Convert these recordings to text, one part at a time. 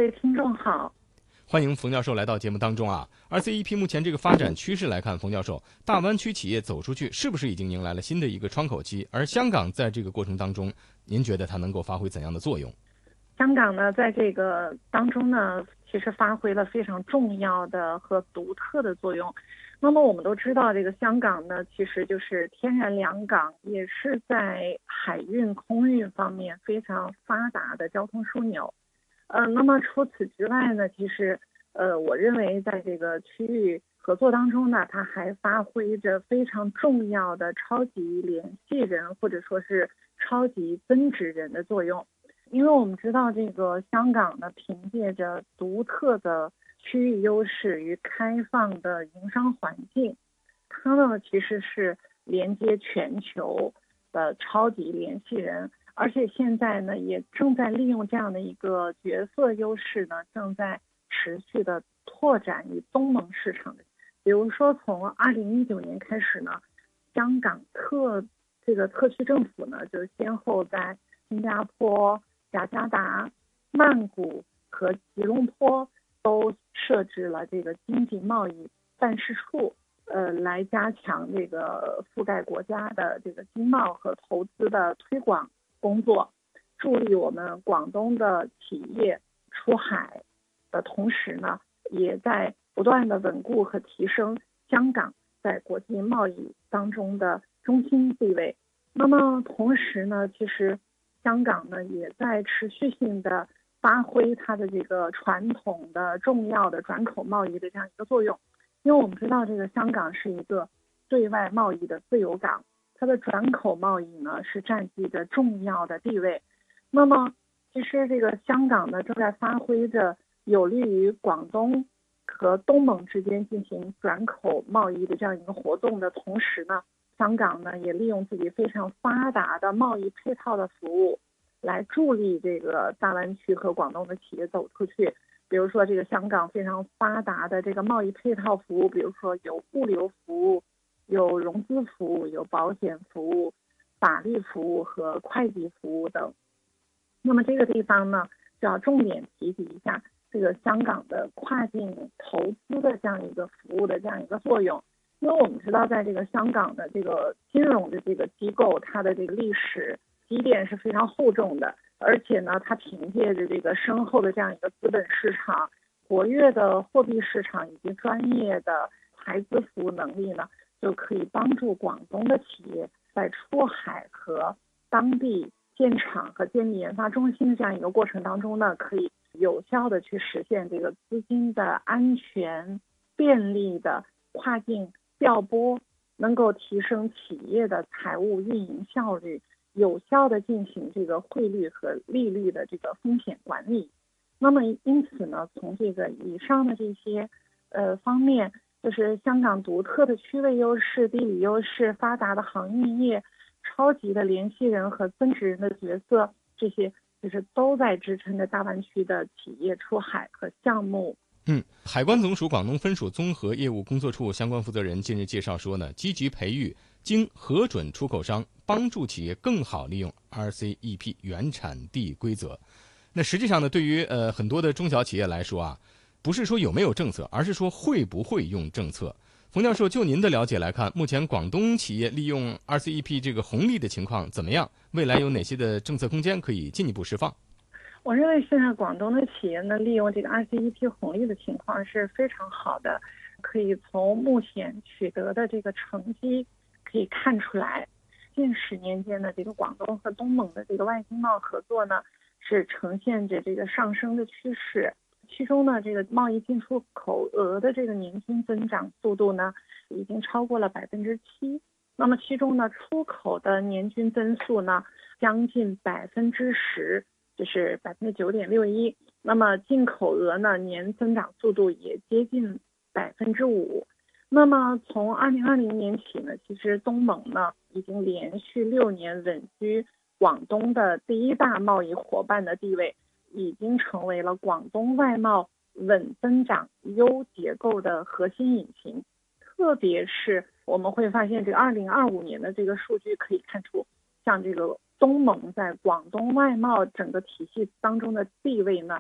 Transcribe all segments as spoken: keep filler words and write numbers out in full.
位听众好。 欢迎冯教授来到节目当中啊。R C E P 目前这个发展趋势来看，冯教授，大湾区企业走出去是不是已经迎来了新的一个窗口期？而香港在这个过程当中，您觉得它能够发挥怎样的作用？ 香港呢，在这个当中呢，其实发挥了非常重要的和独特的作用。那么我们都知道，这个香港呢，其实就是天然两港，也是在海运、空运方面非常发达的交通枢纽。呃，那么除此之外呢，其实呃，我认为在这个区域合作当中呢，它还发挥着非常重要的超级联系人或者说是超级增值人的作用。因为我们知道这个香港呢，凭借着独特的区域优势与开放的营商环境，它呢其实是连接全球的超级联系人。而且现在呢，也正在利用这样的一个角色优势呢，正在持续的拓展与东盟市场的。比如说，从二零一九年开始呢，香港特这个特区政府呢，就先后在新加坡、雅加达、曼谷和吉隆坡都设置了这个经济贸易办事处，呃，来加强这个覆盖国家的这个经贸和投资的推广工作，助力我们广东的企业出海的同时呢，也在不断的稳固和提升香港在国际贸易当中的中心地位。那么同时呢，其实香港呢也在持续性的发挥它的这个传统的重要的转口贸易的这样一个作用。因为我们知道这个香港是一个对外贸易的自由港，它的转口贸易呢是占据着重要的地位。那么其实这个香港呢正在发挥着有利于广东和东盟之间进行转口贸易的这样一个活动的同时呢，香港呢也利用自己非常发达的贸易配套的服务来助力这个大湾区和广东的企业走出去。比如说这个香港非常发达的这个贸易配套服务，比如说有物流服务、有融资服务、有保险服务、法律服务和会计服务等。那么这个地方呢，就要重点提及一下这个香港的跨境投资的这样一个服务的这样一个作用。因为我们知道，在这个香港的这个金融的这个机构，它的这个历史积淀是非常厚重的，而且呢，它凭借着这个深厚的这样一个资本市场、活跃的货币市场以及专业的财资服务能力呢，就可以帮助广东的企业在出海和当地建厂和建立研发中心的这样一个过程当中呢，可以有效的去实现这个资金的安全、便利的跨境调拨，能够提升企业的财务运营效率，有效的进行这个汇率和利率的这个风险管理。那么因此呢，从这个以上的这些呃方面，就是香港独特的区位优势、地理优势、发达的航运业、超级的联系人和增值人的角色，这些就是都在支撑着大湾区的企业出海和项目。 嗯，海关总署广东分署综合业务工作处相关负责人近日介绍说呢，积极培育经核准出口商，帮助企业更好利用 R C E P 原产地规则。那实际上呢，对于呃很多的中小企业来说啊，不是说有没有政策，而是说会不会用政策。冯教授，就您的了解来看，目前广东企业利用 R C E P 这个红利的情况怎么样？未来有哪些的政策空间可以进一步释放？ 我认为现在广东的企业呢，利用这个 R C E P 红利的情况是非常好的，可以从目前取得的这个成绩可以看出来，近十年间的这个广东和东盟的这个外经贸合作呢，是呈现着这个上升的趋势。其中呢，这个贸易进出口额的这个年均增长速度呢，已经超过了百分之七。那么其中呢，出口的年均增速呢，将近百分之十。就是百分之九点六一，那么进口额呢年增长速度也接近百分之五。那么从二零二零年起呢，其实东盟呢已经连续六年稳居广东的第一大贸易伙伴的地位，已经成为了广东外贸稳增长优结构的核心引擎。特别是我们会发现，这个二零二五年的这个数据可以看出，像这个东盟在广东外贸整个体系当中的地位呢，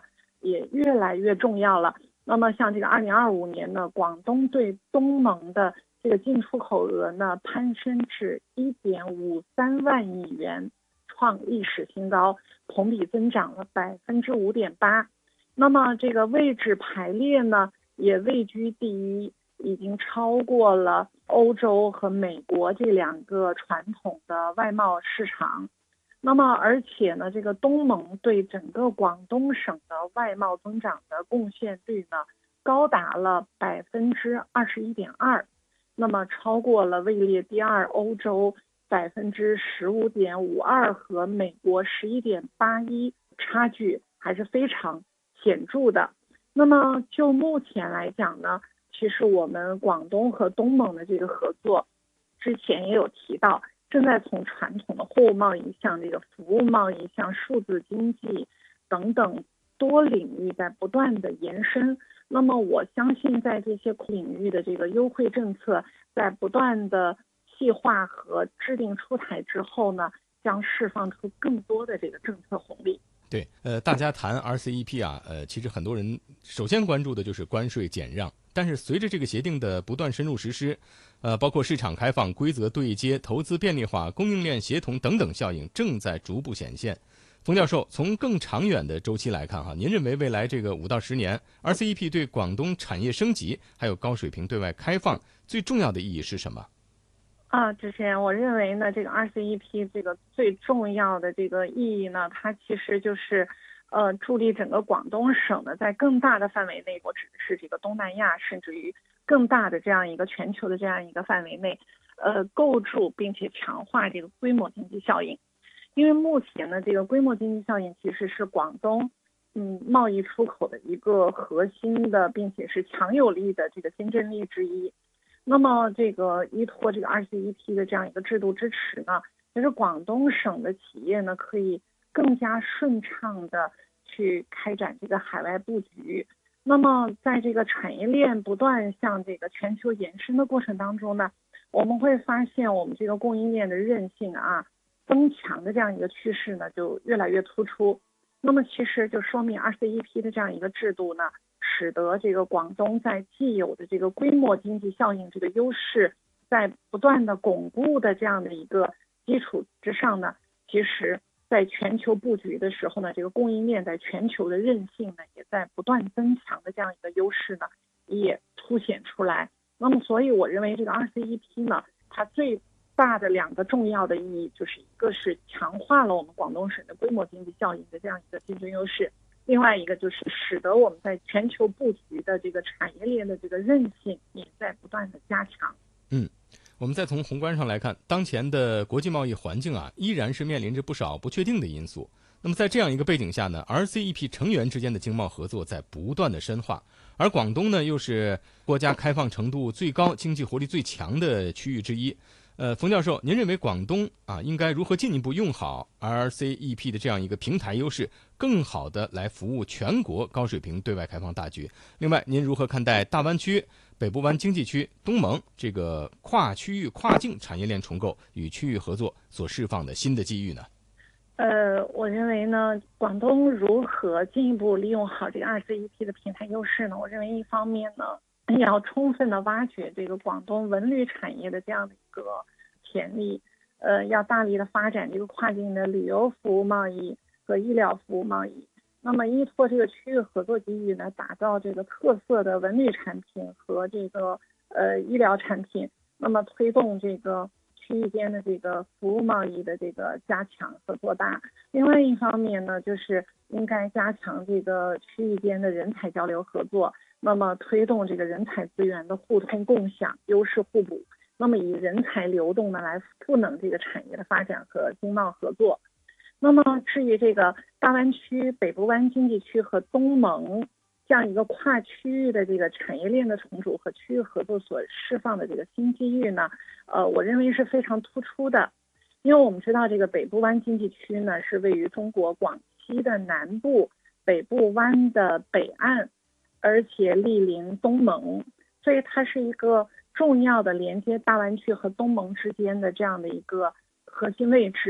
也越来越重要了。那么像这个二零二五年呢，广东对东盟的这个进出口额呢攀升至一点五三万亿元，创历史新高，同比增长了百分之五点八。那么这个位置排列呢，也位居第一，已经超过了欧洲和美国这两个传统的外贸市场。那么而且呢，这个东盟对整个广东省的外贸增长的贡献率呢，高达了百分之二十一点二，那么超过了位列第二欧洲百分之十五点五二和美国十一点八一，差距还是非常显著的。那么就目前来讲呢，其实我们广东和东盟的这个合作，之前也有提到，正在从传统的货物贸易向这个服务贸易、向数字经济等等多领域在不断的延伸。那么我相信在这些领域的这个优惠政策在不断的细化和制定出台之后呢，将释放出更多的这个政策红利。 对，呃，大家谈 R C E P 啊，呃，其实很多人首先关注的就是关税减让，但是随着这个协定的不断深入实施，呃，包括市场开放、规则对接、投资便利化、供应链协同等等效应正在逐步显现。冯教授，从更长远的周期来看哈，您认为未来这个五到十年 R C E P 对广东产业升级还有高水平对外开放最重要的意义是什么？ 啊，之前我认为呢，这个 R C E P 这个最重要的这个意义呢，它其实就是，呃，助力整个广东省呢，在更大的范围内，我指的是这个东南亚，甚至于更大的这样一个全球的这样一个范围内，呃，构筑并且强化这个规模经济效应。因为目前呢，这个规模经济效应其实是广东嗯贸易出口的一个核心的，并且是强有力的这个竞争力之一。那么这个依托这个 R C E P 的这样一个制度支持呢，其实广东省的企业呢可以更加顺畅的去开展这个海外布局。那么在这个产业链不断向这个全球延伸的过程当中呢，我们会发现我们这个供应链的韧性啊增强的这样一个趋势呢就越来越突出。那么其实就说明 R C E P 的这样一个制度呢，使得这个广东在既有的这个规模经济效应这个优势在不断的巩固的这样的一个基础之上呢，其实在全球布局的时候呢，这个供应链在全球的韧性呢也在不断增强的这样一个优势呢也凸显出来。那么所以我认为这个 R C E P 呢，它最大的两个重要的意义，就是一个是强化了我们广东省的规模经济效应的这样一个竞争优势，另外一个就是使得我们在全球布局的这个产业链的这个韧性也在不断的加强。 嗯，我们再从宏观上来看，当前的国际贸易环境啊，依然是面临着不少不确定的因素。那么在这样一个背景下呢 ，R C E P 成员之间的经贸合作在不断的深化，而广东呢又是国家开放程度最高、经济活力最强的区域之一。呃，冯教授，您认为广东啊应该如何进一步用好 R C E P 的这样一个平台优势，更好的来服务全国高水平对外开放大局？另外，您如何看待大湾区、北部湾经济区、东盟这个跨区域、跨境产业链重构与区域合作所释放的新的机遇呢？ 呃，我认为呢，广东如何进一步利用好这个 R C E P 的平台优势呢？我认为一方面呢，也要充分的挖掘这个广东文旅产业的这样的一个潜力，呃，要大力的发展这个跨境的旅游服务贸易和医疗服务贸易。那么依托这个区域合作机遇呢，打造这个特色的文旅产品和这个呃医疗产品，那么推动这个区域间的这个服务贸易的这个加强和做大。另外一方面呢，就是应该加强这个区域间的人才交流合作，那么推动这个人才资源的互通共享、优势互补，那么以人才流动呢来赋能这个产业的发展和经贸合作。那么至于这个大湾区、北部湾经济区和东盟这样一个跨区域的这个产业链的重组和区域合作所释放的这个新机遇呢，呃，我认为是非常突出的。因为我们知道这个北部湾经济区呢是位于中国广西的南部，北部湾的北岸，而且毗邻东盟，所以它是一个重要的连接大湾区和东盟之间的这样的一个核心位置。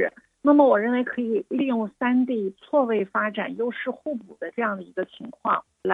那么我认为可以利用三地错位发展、优势互补的这样的一个情况，来